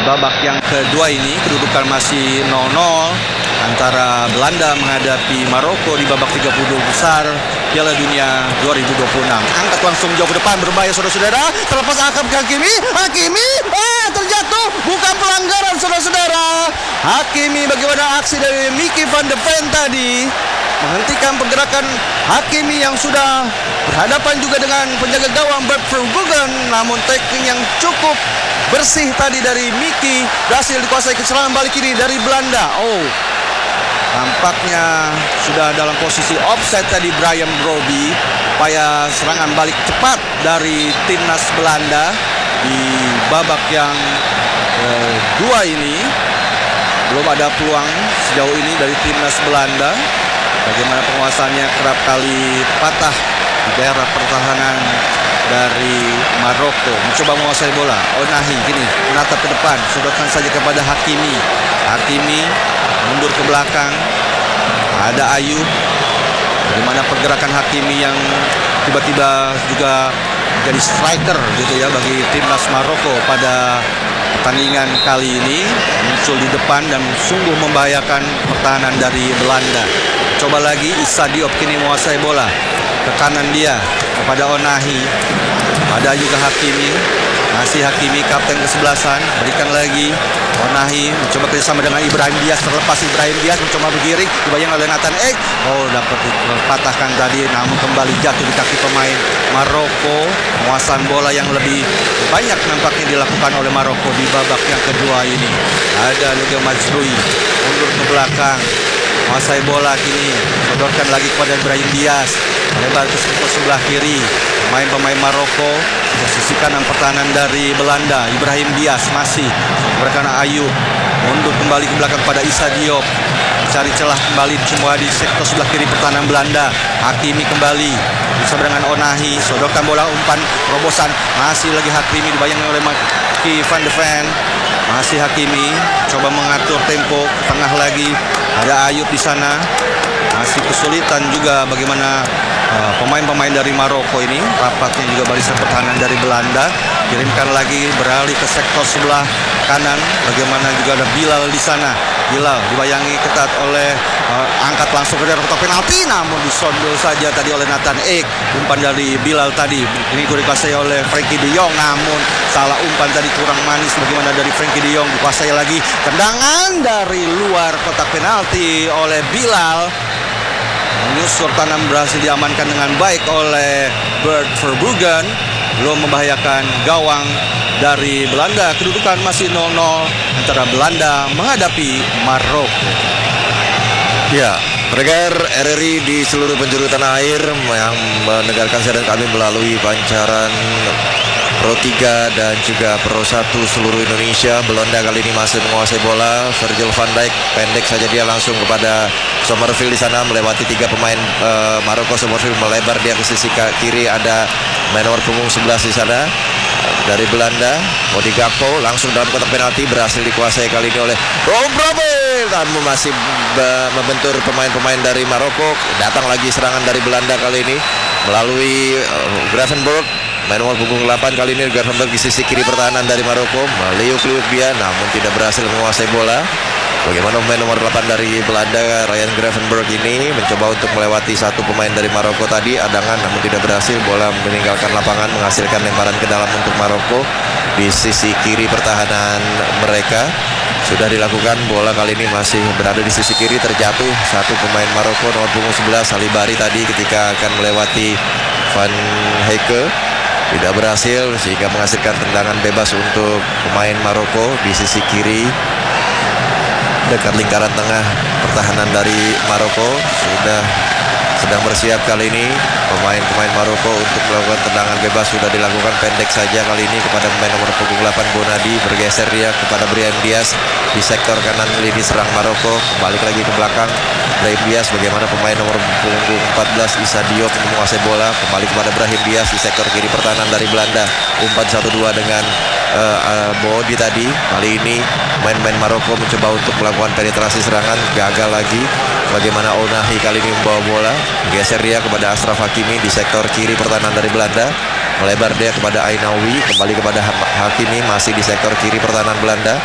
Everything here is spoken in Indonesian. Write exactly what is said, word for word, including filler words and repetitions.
babak yang kedua ini kedudukan masih nol nol antara Belanda menghadapi Maroko di babak tiga puluh dua besar Piala Dunia dua ribu dua puluh enam. Angkat langsung jauh ke depan, berbahaya saudara-saudara. Terlepas akap ke Hakimi. Hakimi eh terjatuh, bukan pelanggaran saudara-saudara. Hakimi, bagaimana aksi dari Mickey van de Ven tadi menghentikan pergerakan Hakimi yang sudah berhadapan juga dengan penjaga gawang Bert Verbruggen, namun tackling yang cukup bersih tadi dari Mickey berhasil dikuasai ke serangan balik kiri dari Belanda. Oh, tampaknya sudah dalam posisi offside tadi Brian Brobby. Upaya serangan balik cepat dari timnas Belanda di babak yang kedua ini. Belum ada peluang sejauh ini dari timnas Belanda. Bagaimana penguasaannya kerap kali patah di daerah pertahanan dari Maroko. Mencoba menguasai bola. Onahi kini menatap ke depan, sodorkan saja kepada Hakimi. Hakimi mundur ke belakang. Ada Ayub. Bagaimana pergerakan Hakimi yang tiba-tiba juga jadi striker gitu ya bagi timnas Maroko pada pertandingan kali ini, muncul di depan dan sungguh membahayakan pertahanan dari Belanda. Coba lagi Issa Diop kini menguasai bola ke kanan dia kepada Onahi. Ada juga Hakimi, masih Hakimi kapten kesebelasan, berikan lagi Onahi, mencoba kerjasama dengan Ibrahim Diaz, terlepas Ibrahim Diaz mencoba bergiring, dibayang oleh Nathan Ake. Oh, dapat dipatahkan tadi, namun kembali jatuh di kaki pemain Maroko. Penguasaan bola yang lebih banyak nampaknya dilakukan oleh Maroko di babak yang kedua ini. Ada Luka Mazrui mundur ke belakang, menguasai bola kini, sodorkan lagi kepada Ibrahim Diaz, melebar ke sebelah kiri. Pemain-pemain Maroko ke sisi kanan pertahanan dari Belanda. Ibrahim Diaz masih berikan Ayub, mundur kembali ke belakang pada Issa Diop, cari celah kembali semua di sektor sebelah kiri pertahanan Belanda. Hakimi kembali bersama dengan Onahi, sodorkan bola umpan terobosan, masih lagi Hakimi dibayangkan oleh Mickey van de Ven. Masih Hakimi coba mengatur tempo ke tengah lagi. Ada Ayub di sana. Masih kesulitan juga bagaimana pemain-pemain uh, dari Maroko ini, rapatnya juga barisan pertahanan dari Belanda. Kirimkan lagi, beralih ke sektor sebelah kanan. Bagaimana juga ada Bilal di sana. Bilal dibayangi ketat oleh uh, angkat langsung ke daerah kotak penalti, namun disondol saja tadi oleh Nathan Ake. Umpan dari Bilal tadi ini dikuasai oleh Frenkie de Jong, namun salah umpan tadi kurang manis. Bagaimana dari Frenkie de Jong, dikuasai lagi, tendangan dari luar kotak penalti oleh Bilal. Menyusur tanam berhasil diamankan dengan baik oleh Bert Verbruggen, belum membahayakan gawang dari Belanda. Kedudukan masih nol nol antara Belanda menghadapi Maroko. Ya, pendengar R R I di seluruh penjuru tanah air yang mendengarkan siaran kami melalui pancaran Pro tiga dan juga Pro satu seluruh Indonesia. Belanda kali ini masih menguasai bola. Virgil van Dijk pendek saja dia langsung kepada Somerville di sana, melewati tiga pemain uh, Maroko. Somerville melebar dia ke sisi kiri, ada main nomor punggung sebelas di sana dari Belanda. Cody Gakpo langsung dalam kotak penalti, berhasil dikuasai kali ini oleh Robrabel, namun masih membentur pemain-pemain dari Maroko. Datang lagi serangan dari Belanda kali ini melalui uh, Gravenberch. Main nomor punggung delapan kali ini Gravenberch di sisi kiri pertahanan dari Maroko, meliuk-liuk dia namun tidak berhasil menguasai bola. Bagaimana pemain nomor delapan dari Belanda, Ryan Gravenberch ini mencoba untuk melewati satu pemain dari Maroko tadi, adangan namun tidak berhasil. Bola meninggalkan lapangan, menghasilkan lemparan ke dalam untuk Maroko di sisi kiri pertahanan mereka. Sudah dilakukan, bola kali ini masih berada di sisi kiri, terjatuh satu pemain Maroko nomor punggung sebelas Salibari tadi ketika akan melewati Van Hecke. Tidak berhasil sehingga menghasilkan tendangan bebas untuk pemain Maroko di sisi kiri dekat lingkaran tengah pertahanan dari Maroko. Sudah sedang bersiap kali ini pemain-pemain Maroko untuk melakukan tendangan bebas. Sudah dilakukan, pendek saja kali ini kepada pemain nomor punggung delapan Bonadi, bergeser dia kepada Brahim Diaz di sektor kanan lini serang Maroko. Balik lagi ke belakang Brahim Diaz, bagaimana pemain nomor punggung empat belas Issa Diop menguasai bola, kembali kepada Brahim Diaz di sektor kiri pertahanan dari Belanda. Umpan satu dua dengan uh, uh, Bodi tadi. Kali ini main-main Maroko mencoba untuk melakukan penetrasi serangan, gagal lagi. Bagaimana Onahi kali ini membawa bola, geser dia kepada Ashraf Hakimi di sektor kiri pertahanan dari Belanda, melebar dia kepada Ainawi, kembali kepada Hakimi masih di sektor kiri pertahanan Belanda.